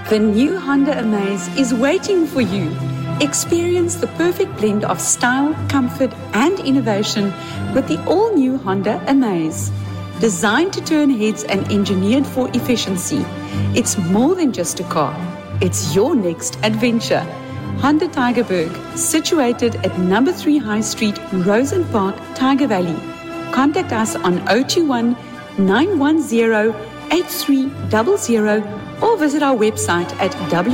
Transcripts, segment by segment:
The new Honda Amaze is waiting for you. Experience the perfect blend of style, comfort, and innovation with the all-new Honda Amaze. Designed to turn heads and engineered for efficiency, it's more than just a car. It's your next adventure. Honda Tygerberg, situated at number 3 High Street, Rosen Park, Tiger Valley. Contact us on 021 910 8300 or visit our website at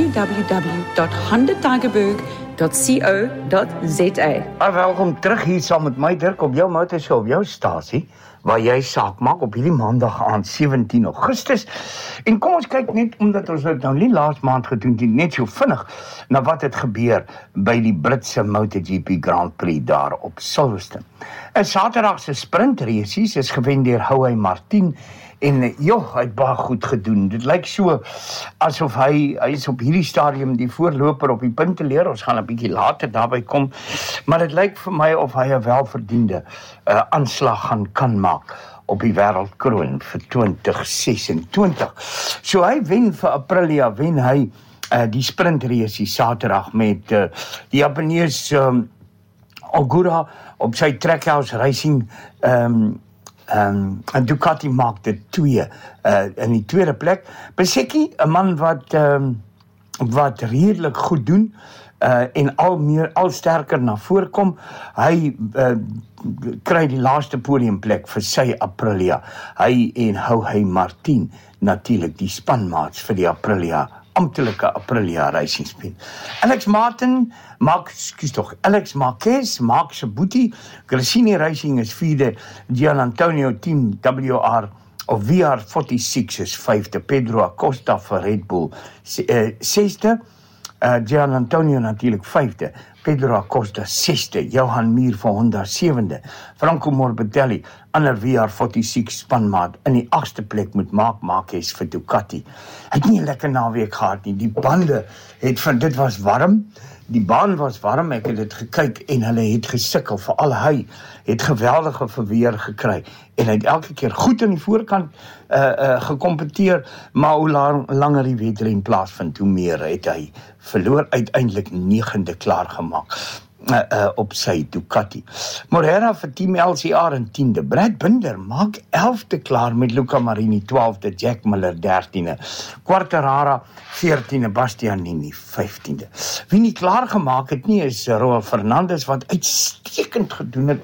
www.hondatigerberg.co.za. Welkom terug hier saam met my Dirk op jou motorshow, op jou stasie, waar jy saak maak op hierdie maandag aan 17 Augustus. En kom ons kyk net, omdat ons dit nou nie laas maand gedoen het, net so vinnig, na wat het gebeur by die Britse MotoGP Grand Prix daar op Silverstone. 'n Saterdagse sprintresies is gewen deur Howie Martin, en hy het baie goed gedoen. Dit lyk so asof hy is op hierdie stadium die voorloper op die punteleer. Ons gaan 'n bietjie later daarby kom, maar dit lyk vir my of hy 'n welverdiende aanslag kan maak op die wêreldkroon vir 2026. So hy wen vir Aprilia, wen hy die sprintrace Saterdag met die Japanees Ogura op sy Trackhouse Racing en Ducati maakte 2 in die tweede plek. Besikki, 'n man wat redelik goed doen en al sterker na voorkom. Hy kry die laaste podiumplek vir sy Aprilia. Hy en Howie Martin natuurlik die spanmaats vir die amptelike Aprilia Racing span. Alex Marquez maak sy boetie. Gresini Racing is 4de, Gian Antonio Team VR46 is 5de, Pedro Acosta vir Red Bull 6de, Gian Antonio natuurlijk 5de, Pedro Acosta 6de, Johan Mir van Honda 7de, Franco Morbidelli, ander VR46 spanmaat, in die 8ste plek moet Marc Marquez vir Ducati. Hy het nie 'n lekker naweek gehad nie, die bande dit was warm, die baan was warm, ek het dit gekyk en hulle het gesukkel, veral hy het geweldige verweer gekry en hy het elke keer goed aan die voorkant gekompeteer, maar hoe langer die wedren plaasvind, hoe meer het hy verloor, uiteindelik 9de klaargemaak op sy Ducati. Morera vir Team LCR in 10de, Brad Binder maak 11de klaar met Luca Marini 12de, Jack Miller 13de, Quartararo 14de, Bastianini 15de. Wie nie klaar gemaak het nie is Roel Fernandes wat uitstekend gedoen het